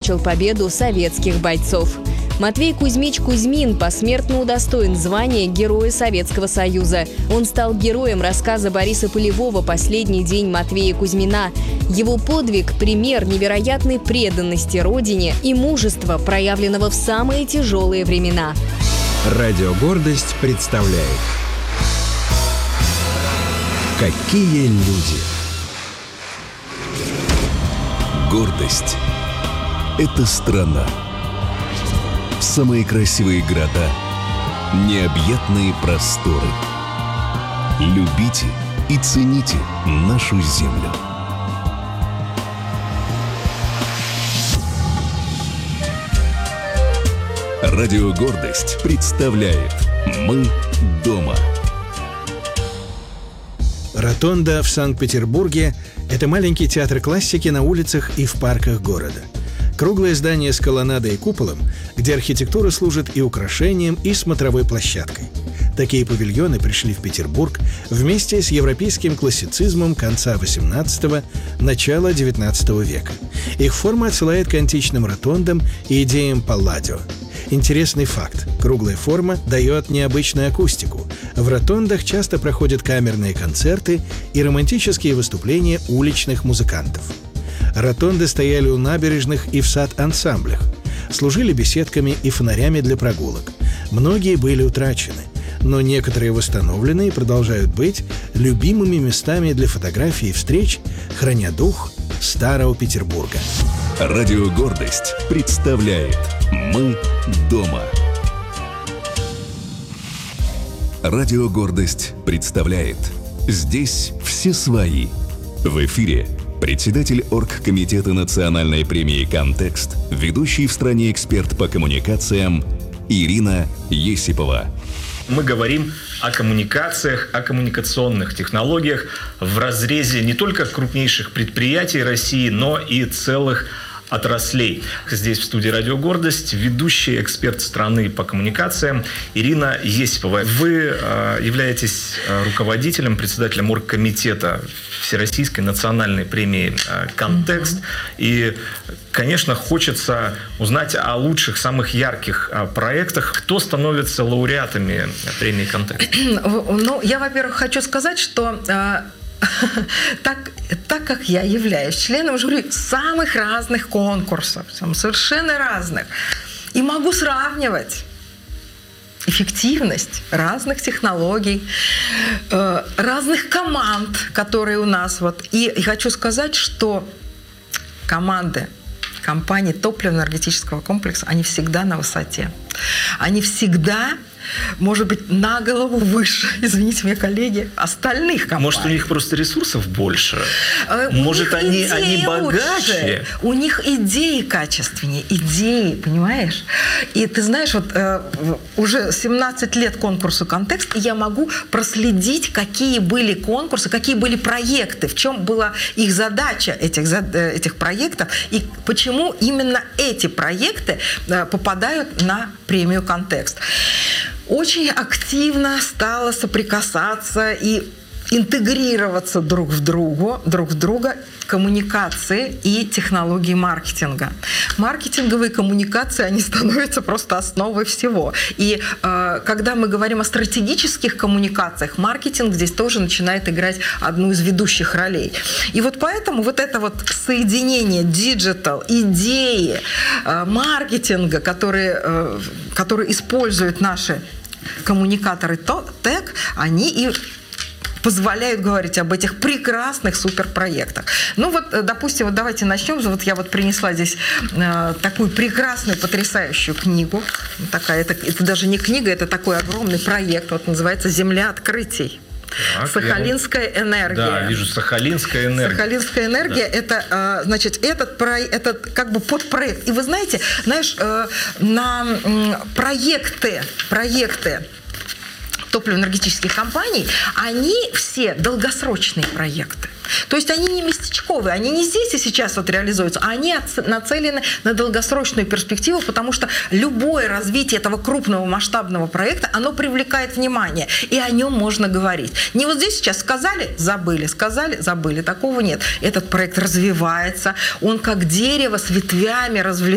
отмечал победу советских бойцов. Матвей Кузьмич Кузьмин посмертно удостоен звания Героя Советского Союза. Он стал героем рассказа Бориса Полевого «Последний день Матвея Кузьмина». Его подвиг – пример невероятной преданности Родине и мужества, проявленного в самые тяжелые времена. Радио «Гордость» представляет «Какие люди». Гордость – это страна. Самые красивые города, необъятные просторы. Любите и цените нашу землю. Радио «Гордость» представляет «Мы дома». Ротонда в Санкт-Петербурге – это маленький театр классики на улицах и в парках города. Круглое здание с колоннадой и куполом, где архитектура служит и украшением, и смотровой площадкой. Такие павильоны пришли в Петербург вместе с европейским классицизмом конца XVIII – начала XIX века. Их форма отсылает к античным ротондам и идеям Палладио. Интересный факт – круглая форма дает необычную акустику. В ротондах часто проходят камерные концерты и романтические выступления уличных музыкантов. Ротонды стояли у набережных и в сад-ансамблях, служили беседками и фонарями для прогулок. Многие были утрачены, но некоторые восстановлены и продолжают быть любимыми местами для фотографий и встреч, храня дух старого Петербурга. Радио «Гордость» представляет «Мы дома». Радио «Гордость» представляет «Здесь все свои». В эфире председатель оргкомитета национальной премии «Контекст», ведущий в стране эксперт по коммуникациям Ирина Есипова. Мы говорим о коммуникациях, о коммуникационных технологиях в разрезе не только крупнейших предприятий России, но и целых отраслей. Здесь в студии «Радио Гордость» ведущий эксперт страны по коммуникациям Ирина Есипова. Вы являетесь руководителем, председателем оргкомитета Всероссийской национальной премии «Контекст». И, конечно, хочется узнать о лучших, самых ярких проектах. Кто становится лауреатами премии «Контекст»? Ну, я, во-первых, хочу сказать, что так как я являюсь членом жюри самых разных конкурсов, совершенно разных, и могу сравнивать эффективность разных технологий, разных команд, которые у нас. И хочу сказать, что команды компаний топливно-энергетического комплекса, они всегда на высоте. Они всегда, может быть, на голову выше, извините меня, коллеги, остальных компаний. Может, у них просто ресурсов больше? Может, они богаче? У них идеи качественнее, идеи, понимаешь? И ты знаешь, уже 17 лет конкурсу «Контекст», и я могу проследить, какие были конкурсы, какие были проекты, в чем была их задача этих проектов, и почему именно эти проекты попадают на премию «Контекст». Очень активно стало соприкасаться и интегрироваться друг в друга коммуникации и технологии маркетинга. Маркетинговые коммуникации, они становятся просто основой всего. И когда мы говорим о стратегических коммуникациях, маркетинг здесь тоже начинает играть одну из ведущих ролей. И поэтому это соединение диджитал, идеи, маркетинга, которые используют наши коммуникаторы ТЭК, они и позволяют говорить об этих прекрасных суперпроектах. Допустим, давайте начнем. Я принесла здесь такую прекрасную, потрясающую книгу. Это даже не книга, это такой огромный проект. Вот называется «Земля открытий». Сахалинская энергия. Да, вижу, Сахалинская энергия. Сахалинская энергия, да. Это как бы подпроект. И вы знаете, на проекты топливно-энергетических компаний, они все долгосрочные проекты. То есть они не местечковые, они не здесь и сейчас реализуются, а они нацелены на долгосрочную перспективу, потому что любое развитие этого крупного масштабного проекта, оно привлекает внимание, и о нем можно говорить. Не здесь сейчас сказали, забыли, такого нет. Этот проект развивается, он как дерево с ветвями